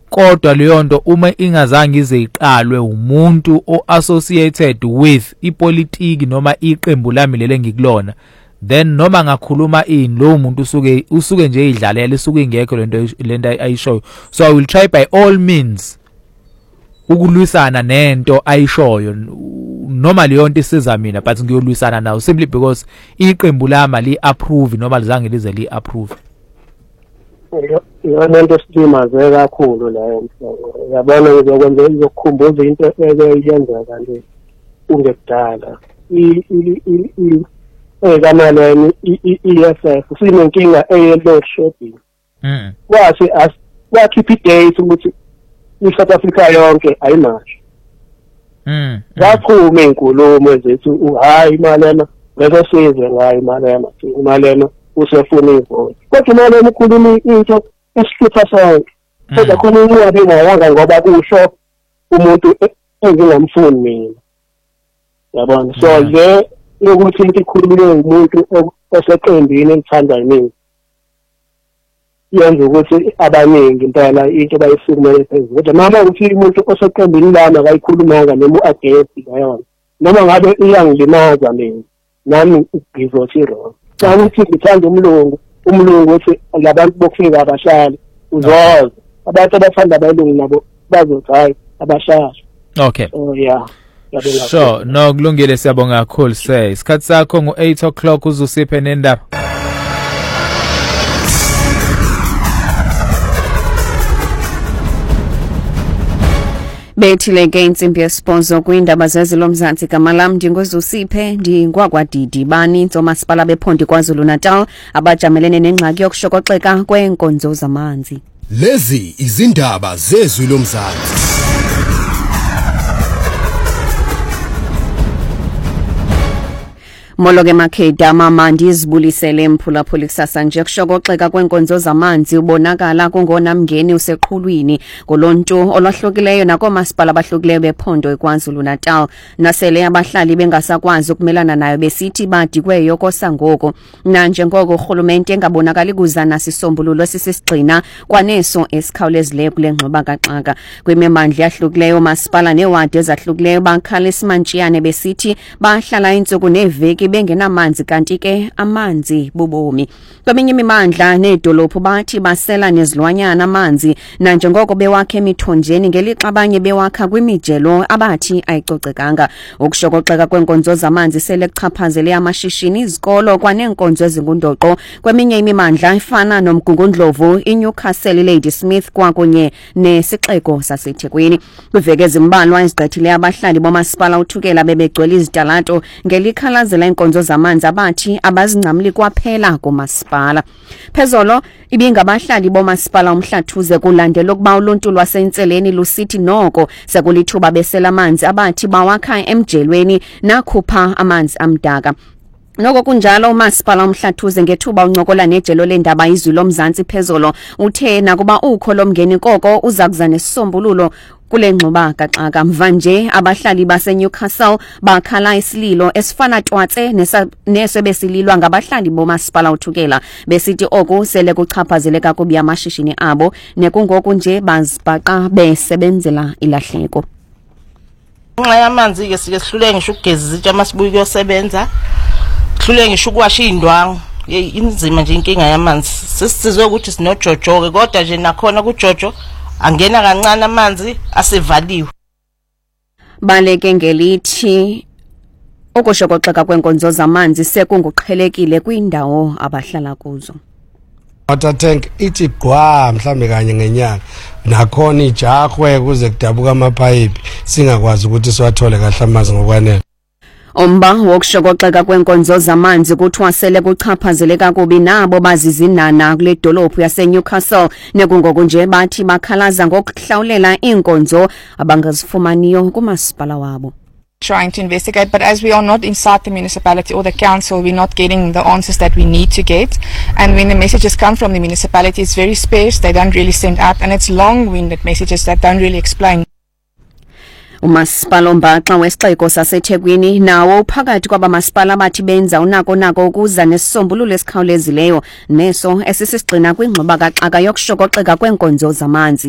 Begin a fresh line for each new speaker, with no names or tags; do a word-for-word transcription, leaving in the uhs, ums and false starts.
kodwa leyo nto uma ingazange ize iqalwe umuntu o-associated with ipolitiki noma iqembu lami lele ngikulona, then noma ngakhuluma ini lo muntu usuke usuke nje idlalela isuke ingekho lento lento ayishoyo. So I will try by all means ukulwisana nento ayishoyo noma leyo nto isiza mina, but ngiyolwisana nawo simply because iqembu lami li approve noma lizange lize li approve.
Yona into esimaze kakhulu la yabona ngizokwenza izokukhumbuza into eyenzeka nje ungekudala i i ekanaleni i F F sinenkinga eyelo shopping
mhm
wathi as wakhipha idate ukuthi iSouth Africa yonke ayinayo
mhm
waphuma inkulumo ezithi hayi imalena bese size ngayo imalena imalena usefuna ivoti kodwa imalena ukhuluma into esihlupha sonke kodwa khona umuntu engayanga ngoba kusho umuntu engingamfuni mina yabona. So le ukuthi into ikhulunywe umuntu oseqembini elithanda yini yenza ukuthi abaningi impela into bayisukumele phezulu, kodwa noma ukuthi umuntu oseqembini lami akayikhulumanga noma u-against ngayona noma ngabe iyangilimaza mina nami ngizothi wrong. Xa uthi ngithanda umlungu umlungu uthi labantu bokufika abashali uzoza abantu abathanda abalungu nabo bazothi hayi abashali.
Okay.
Oh yeah.
Sure, no kulungile, siyabonga kakhulu sir. Isikhathi sakho ngo eight o'clock uzusiphe nendaba.
Bethileke insimbi yesponsor kwindaba zezilomzansi gama lami ndingozusiphe ndingwakwadidi bani nsomasipala bephondi kwaZulu Natal abajamelene nengxaki yokushokoxeka kwenkonzo zamanzi.
Lezi izindaba zezwi lomzansi.
Moloke Makheda mama ndizibulisele mphulaphula kusasa nje kushokoxeka kwenkonzo zamanzi ubonakala kungona mngeni useqhulwini ngolonto olwahlukileyo nakomasipala abahlukileyo bephondo eKwaZulu Natal nasele abahlali bengasakwazi ukumelana nayo besithi badikweyo kosangoko na njengoko urhulumente engabonakali kuzana sisombululo sisisigcina kwaneso esikhawulezileyo kule ngxoba kaxaka kwimimandla yahlukileyo masipala newadi ezahlukileyo bakhala isimantshiyane besithi bahlala insuku neveki bengenamanzi kanti ke amanzi bubomi. Kweminye imimandla nedolophu bathi basela nezilwanyana amanzi na njengoko bewakha emithonjeni ngelixa abanye bewakha kwimijelo abathi ayicocekanga. Ukushokoxeka kwenkonzo zamanzi sele kuchaphazele amashishini izikolo kwaneenkonzo ezingundoqo kweminye imimandla ifana nomgungundlovu iNewcastle Ladysmith kwakunye nesixeko saseThekwini. Kwiveke ezimbalwa ezigqithile abahlali bomasipala uthukela bebegcwele izidalato ngelikhalazela inkonzo zamanzi abathi abazincamli kwaphela komasipala. Phezolo ibingabahlali bomasipala umhlathuze kulandela ukuba uluntu lwasentseleni lusithi noko sekulithuba besela amanzi abathi bawakha emjelweni nakhupha amanzi amdaka. Noko kunjalo umasipala umhlathuze ngethuba uncokola nejelo lendaba izwi lomzansi phezolo uthe nakuba ukho lomngeni koko uzakuza nesisombululo kule ngxoba kaxaka. Mvanje abahlali baseNewcastle bakhala isililo esifana twatse neso besililwa ngabahlali bomasipala uthukela besithi oku sele kuchaphazele kakubi amashishini abo nekungoku nje bazibhaqa besebenzela ilahleko.
Nxa yamanzi ke sike sihlule ngisho ukugeza izitsha masibuye kuyosebenza hlule ngisho ukwasha indwangu inzima nje inkinga yamanzi. Sisizwe ukuthi sinojojo kodwa nje nakhona kujojo angena kancane amanzi asevaliwe.
Baleke ngelithi ukushokoxeka kwenkonzo zamanzi sekunguqhelekile kwindawo abahlala kuzo.
Water tank ithi gwa mhlambe kanye ngenyanga nakhona ijahwe kuze kudabuka amapipe singakwazi ukuthi siwathole kahle amanzi ngokwanele.
Omba wokushokoxeka kwenkonzo zamanzi kuthiwa sele kuchaphazele kakubi nabo bazizinana kule dolophu yaseNewcastle nekungoku nje bathi bakhalaza ngokuhlawulela inkonzo abangazifumaniyo kumasipala wabo.
Trying to investigate, but as we are not inside the municipality or the council, we're not getting the answers that we need to get. And when the messages come from the municipality, it's very sparse, they don't really send out, and it's long-winded messages that don't really explain.
Umasipala Mbaxa wesixeko saseThekwini nawo phakathi kwabamasipala abathi benza unako nako ukuza nesisombululo esikhawulezileyo neso esisisigcina kwingxoba kaxaka yokushokoxeka kwenkonzo zamanzi.